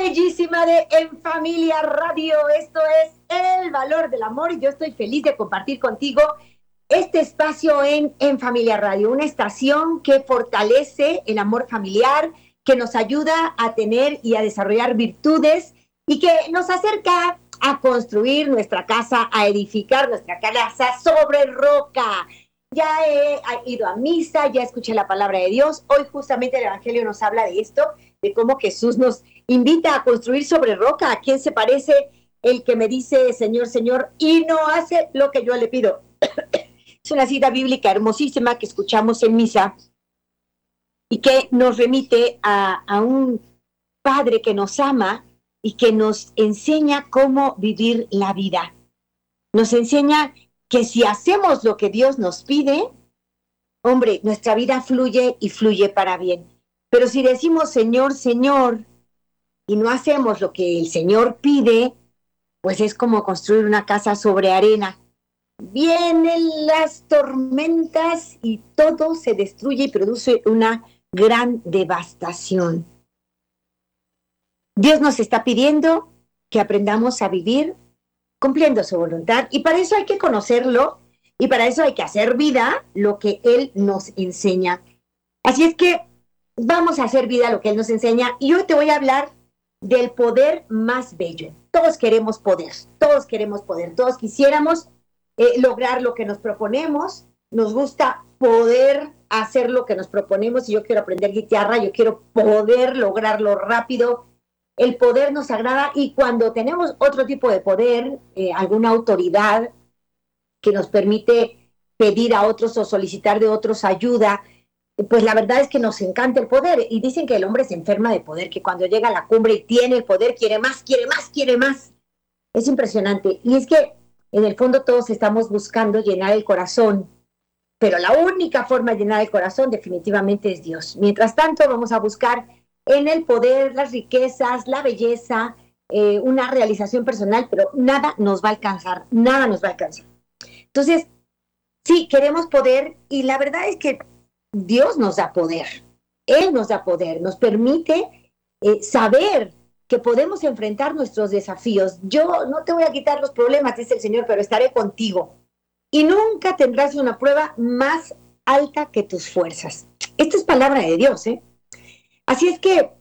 bellísima de En Familia Radio. Esto es El Valor del Amor y yo estoy feliz de compartir contigo este espacio en Familia Radio, una estación que fortalece el amor familiar, que nos ayuda a tener y a desarrollar virtudes y que nos acerca a construir nuestra casa, a edificar nuestra casa sobre roca. Ya he ido a misa, ya escuché la palabra de Dios. Hoy justamente el Evangelio nos habla de esto, de cómo Jesús nos invita a construir sobre roca. ¿A quién se parece el que me dice Señor, Señor y no hace lo que yo le pido? Es una cita bíblica hermosísima que escuchamos en misa y que nos remite a un Padre que nos ama y que nos enseña cómo vivir la vida. Nos enseña que si hacemos lo que Dios nos pide, hombre, nuestra vida fluye y fluye para bien. Pero si decimos Señor, Señor, y no hacemos lo que el Señor pide, pues es como construir una casa sobre arena. Vienen las tormentas y todo se destruye y produce una gran devastación. Dios nos está pidiendo que aprendamos a vivir cumpliendo su voluntad, y para eso hay que conocerlo, y para eso hay que hacer vida lo que Él nos enseña. Así es que vamos a hacer vida lo que Él nos enseña, y hoy te voy a hablar del poder más bello. Todos queremos poder, todos quisiéramos lograr lo que nos proponemos, nos gusta poder hacer lo que nos proponemos. Si yo quiero aprender guitarra, yo quiero poder lograrlo rápido. El poder nos agrada, y cuando tenemos otro tipo de poder, alguna autoridad que nos permite pedir a otros o solicitar de otros ayuda, pues la verdad es que nos encanta el poder. Y dicen que el hombre se enferma de poder, que cuando llega a la cumbre y tiene el poder, quiere más, quiere más, quiere más. Es impresionante. Y es que en el fondo todos estamos buscando llenar el corazón, pero la única forma de llenar el corazón definitivamente es Dios. Mientras tanto, vamos a buscar en el poder, las riquezas, la belleza, una realización personal, pero nada nos va a alcanzar, nada nos va a alcanzar. Entonces, sí, queremos poder, y la verdad es que Dios nos da poder, Él nos da poder, nos permite saber que podemos enfrentar nuestros desafíos. Yo no te voy a quitar los problemas, dice el Señor, pero estaré contigo. Y nunca tendrás una prueba más alta que tus fuerzas. Esta es palabra de Dios, ¿eh? Así es que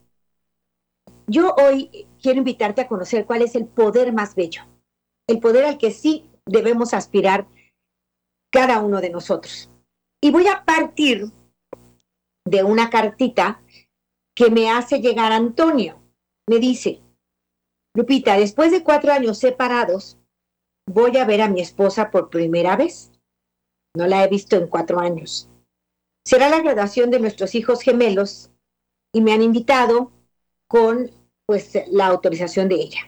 yo hoy quiero invitarte a conocer cuál es el poder más bello, el poder al que sí debemos aspirar cada uno de nosotros. Y voy a partir de una cartita que me hace llegar Antonio. Me dice: Lupita, después de 4 años separados, voy a ver a mi esposa por primera vez. No la he visto en 4 años. Será la graduación de nuestros hijos gemelos y me han invitado con, pues, la autorización de ella.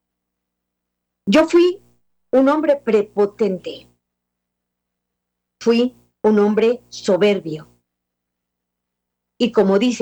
Yo fui un hombre prepotente. Fui un hombre soberbio. Y como dice